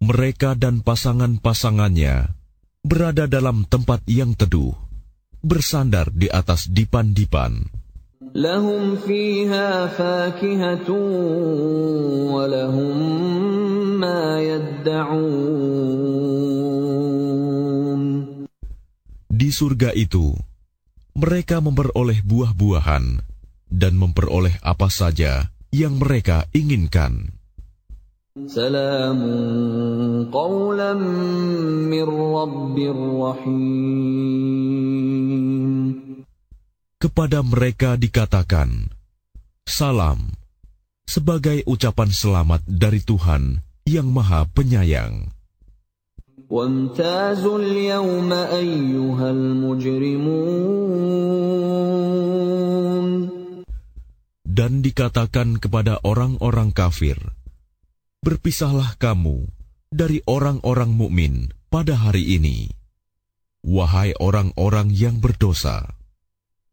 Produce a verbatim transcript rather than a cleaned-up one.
Mereka dan pasangan-pasangannya berada dalam tempat yang teduh, bersandar di atas dipan-dipan. Lahum fiha fakihatu wa lahum ma yadda'un. Di surga itu, mereka memperoleh buah-buahan dan memperoleh apa saja yang mereka inginkan. Salamun qawlan min rabbir rahim. Kepada mereka dikatakan, salam, sebagai ucapan selamat dari Tuhan yang Maha Penyayang. وَامْتَازُوا الْيَوْمَ أَيُّهَا الْمُجْرِمُونَ. Dan dikatakan kepada orang-orang kafir, berpisahlah kamu dari orang-orang mukmin pada hari ini, wahai orang-orang yang berdosa.